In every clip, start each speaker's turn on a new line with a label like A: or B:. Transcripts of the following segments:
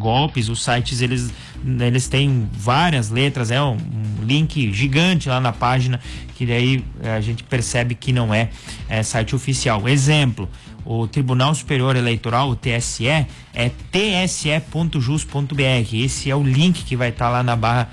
A: golpes. Os sites, eles têm várias letras, um link gigante lá na página, que daí a gente percebe que não é site oficial. Exemplo, o Tribunal Superior Eleitoral, o TSE, é tse.jus.br. Esse é o link que vai estar lá na barra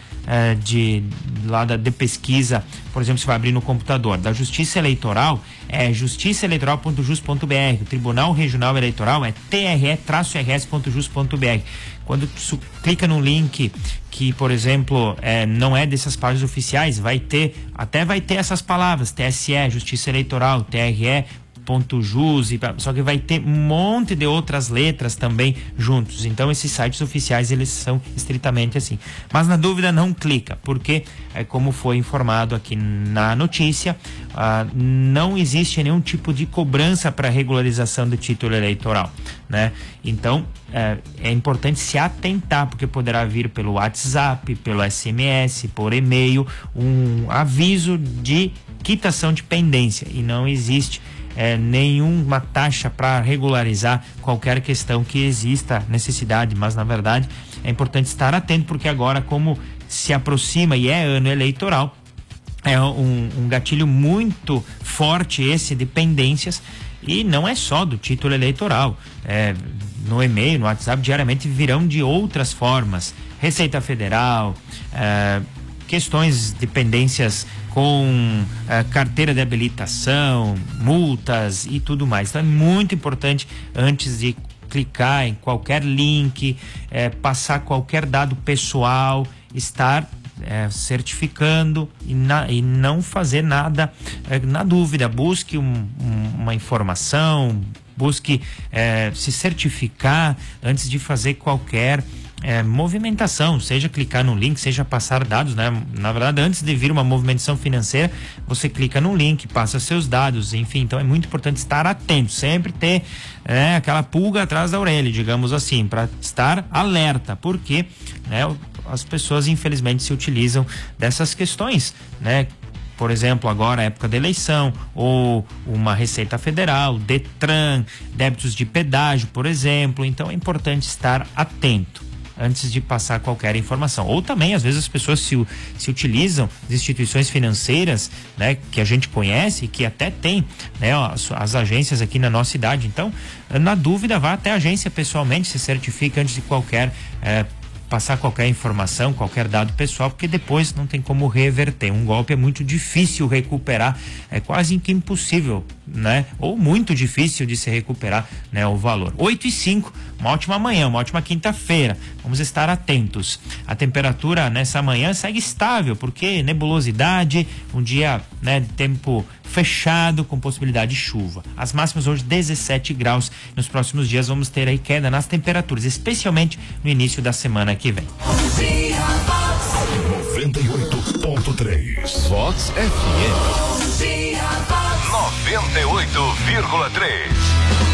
A: de pesquisa. Por exemplo, você vai abrir no computador. Da Justiça Eleitoral é justiçaeleitoral.jus.br. O Tribunal Regional Eleitoral é tre-rs.jus.br. Quando tu clica num link que, por exemplo, não é dessas páginas oficiais, vai ter essas palavras: TSE, Justiça Eleitoral, TRE, .jus, só que vai ter um monte de outras letras também juntos. Então esses sites oficiais, eles são estritamente assim. Mas na dúvida, não clica, porque como foi informado aqui na notícia, não existe nenhum tipo de cobrança para regularização do título eleitoral, né? Então é importante se atentar, porque poderá vir pelo WhatsApp, pelo SMS, por e-mail, um aviso de quitação de pendência, e não existe nenhuma taxa para regularizar qualquer questão que exista necessidade. Mas na verdade é importante estar atento, porque agora, como se aproxima e é ano eleitoral, é um gatilho muito forte esse de pendências, e não é só do título eleitoral. No e-mail, no WhatsApp, diariamente virão de outras formas: Receita Federal, questões de pendências com carteira de habilitação, multas e tudo mais. Então é muito importante, antes de clicar em qualquer link, passar qualquer dado pessoal, estar certificando e não fazer nada na dúvida. Busque uma informação, busque se certificar antes de fazer qualquer movimentação, seja clicar no link, seja passar dados, né? Na verdade, antes de vir uma movimentação financeira, você clica no link, passa seus dados, enfim. Então é muito importante estar atento, sempre ter aquela pulga atrás da orelha, digamos assim, para estar alerta, porque as pessoas infelizmente se utilizam dessas questões, né? Por exemplo, agora, época da eleição, ou uma Receita Federal, Detran, débitos de pedágio, por exemplo. Então é importante estar atento antes de passar qualquer informação. Ou também, às vezes, as pessoas se utilizam de instituições financeiras, né, que a gente conhece, que até tem, né, as agências aqui na nossa cidade. Então, na dúvida, vá até a agência pessoalmente, se certifique antes de passar qualquer informação, qualquer dado pessoal, porque depois não tem como reverter. Um golpe é muito difícil recuperar, é quase que impossível, né? Ou muito difícil de se recuperar, né, o valor. 8h05, uma ótima manhã, uma ótima quinta-feira. Vamos estar atentos. A temperatura nessa manhã segue estável, porque nebulosidade, um dia, né, de tempo fechado com possibilidade de chuva. As máximas hoje 17 graus. Nos próximos dias vamos ter aí queda nas temperaturas, especialmente no início da semana que vem.
B: 98.3 Vox FM 98,3.